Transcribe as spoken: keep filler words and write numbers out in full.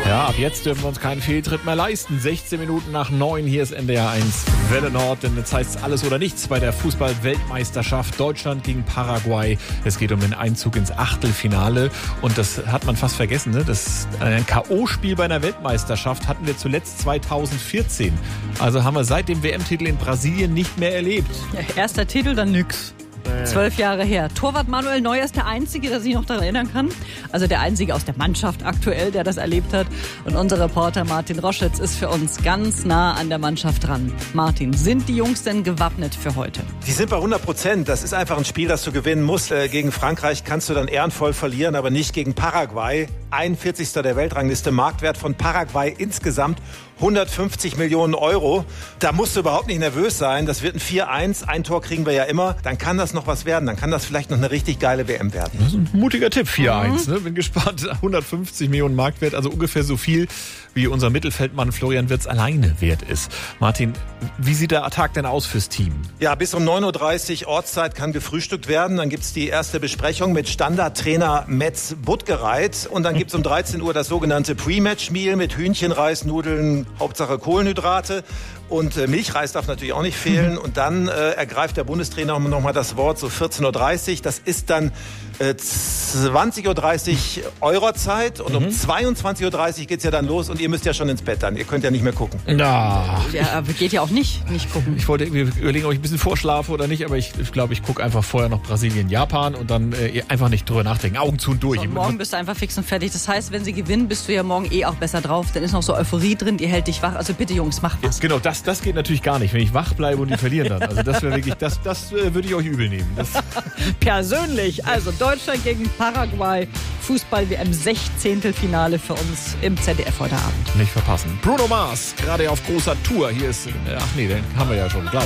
Ja, ab jetzt dürfen wir uns keinen Fehltritt mehr leisten. sechzehn Minuten nach neun, hier ist N D R eins Welle Nord, denn jetzt heißt es alles oder nichts bei der Fußball-Weltmeisterschaft Deutschland gegen Paraguay. Es geht um den Einzug ins Achtelfinale und das hat man fast vergessen, ne? Das ein K O-Spiel bei einer Weltmeisterschaft hatten wir zuletzt zweitausendvierzehn. Also haben wir seit dem W M-Titel in Brasilien nicht mehr erlebt. Ja, erster Titel, dann nix. Zwölf Jahre her. Torwart Manuel Neuer ist der Einzige, der sich noch daran erinnern kann. Also der Einzige aus der Mannschaft aktuell, der das erlebt hat. Und unser Reporter Martin Roschitz ist für uns ganz nah an der Mannschaft dran. Martin, sind die Jungs denn gewappnet für heute? Die sind bei hundert Prozent. Das ist einfach ein Spiel, das du gewinnen musst. Äh, gegen Frankreich kannst du dann ehrenvoll verlieren, aber nicht gegen Paraguay. einundvierzigster der Weltrangliste, Marktwert von Paraguay insgesamt hundertfünfzig Millionen Euro. Da musst du überhaupt nicht nervös sein. Das wird ein vier eins. Ein Tor kriegen wir ja immer. Dann kann das noch was werden. Dann kann das vielleicht noch eine richtig geile W M werden. Das ist ein mutiger Tipp, vier eins. Mhm. Ne? Bin gespannt. hundertfünfzig Millionen Marktwert, also ungefähr so viel, wie unser Mittelfeldmann Florian Wirtz alleine wert ist. Martin, wie sieht der Tag denn aus fürs Team? Ja, bis um neun Uhr dreißig Ortszeit kann gefrühstückt werden. Dann gibt's die erste Besprechung mit Standardtrainer Metz Buttgereit. Und dann gibt's um dreizehn Uhr das sogenannte Pre-Match-Meal mit Hühnchen, Reis, Nudeln, Hauptsache Kohlenhydrate. Und äh, Milchreis darf natürlich auch nicht fehlen. Und dann äh, ergreift der Bundestrainer nochmal das Wort, so vierzehn Uhr dreißig. Das ist dann äh, zwanzig Uhr dreißig Eurozeit. Und mhm. um zweiundzwanzig Uhr dreißig geht's ja dann los. Und ihr müsst ja schon ins Bett dann. Ihr könnt ja nicht mehr gucken. Na. Ja, aber geht ja auch nicht, nicht gucken. Ich wollte überlegen, ob ich ein bisschen vorschlafe oder nicht. Aber ich glaube, ich, glaub, ich gucke einfach vorher noch Brasilien, Japan. Und dann äh, einfach nicht drüber nachdenken. Augen zu und durch. So, und morgen bist du einfach fix und fertig. Das heißt, wenn sie gewinnen, bist du ja morgen eh auch besser drauf. Dann ist noch so Euphorie drin, die hält dich wach. Also bitte, Jungs, macht was. Genau, das, das geht natürlich gar nicht, wenn ich wach bleibe und die verlieren dann. Also das wäre wirklich, das, das äh, würde ich euch übel nehmen. Das Persönlich. Also Deutschland gegen Paraguay. Fußball-W M Sechzehntelfinale für uns im Z D F heute Abend. Nicht verpassen. Bruno Mars, gerade auf großer Tour. Hier ist, ach nee, den haben wir ja schon gleich.